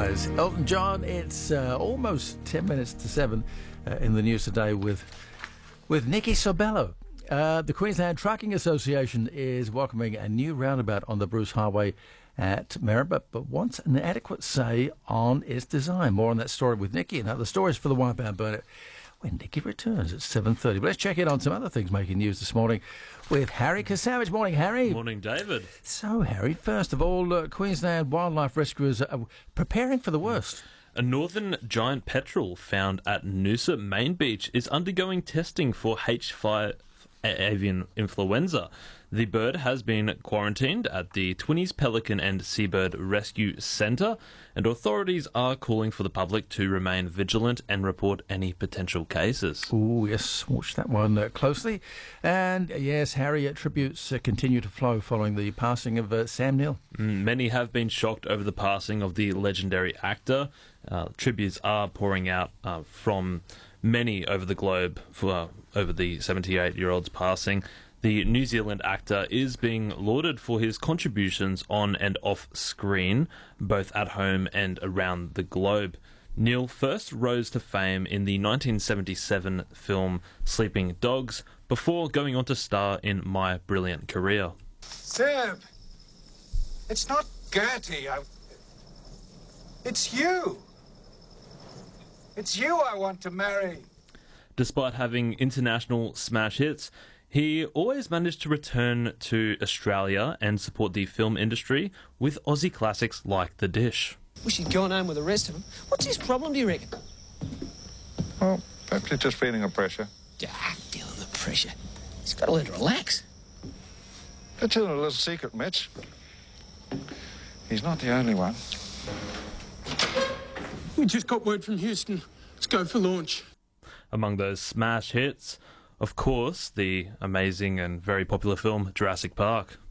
Skies. Elton John, it's almost 10 minutes to 7 in the news today with Nikki Sobello. The Queensland Trucking Association is welcoming a new roundabout on the Bruce Highway at Maribor, but wants an adequate say on its design. More on that story with Nikki and other stories for the Whitebound Burnett when Nikki returns at 7:30. But let's check in on some other things making news this morning with Harry Kasavage. Morning, Harry. Morning, David. So, Harry, first of all, Queensland wildlife rescuers are preparing for the worst. A northern giant petrel found at Noosa Main Beach is undergoing testing for H5 avian influenza. The bird has been quarantined at the Twinnies Pelican and Seabird Rescue Centre, and authorities are calling for the public to remain vigilant and report any potential cases. Oh, yes, watch that one closely. And yes, Harry, tributes continue to flow following the passing of Sam Neill. Many have been shocked over the passing of the legendary actor. Tributes are pouring out from many over the globe over the 78-year-old's passing. The New Zealand actor is being lauded for his contributions on and off screen, both at home and around the globe. Neill first rose to fame in the 1977 film Sleeping Dogs, before going on to star in My Brilliant Career. Seb, it's not Gertie. It's you. It's you I want to marry. Despite having international smash hits, he always managed to return to Australia and support the film industry with Aussie classics like The Dish. Wish he'd gone home with the rest of them. What's his problem, do you reckon? Well, perhaps he's just feeling the pressure. Feeling the pressure. He's got to learn to relax. I'll tell you a little secret, Mitch. He's not the only one. We just got word from Houston. Let's go for launch. Among those smash hits, of course, the amazing and very popular film Jurassic Park.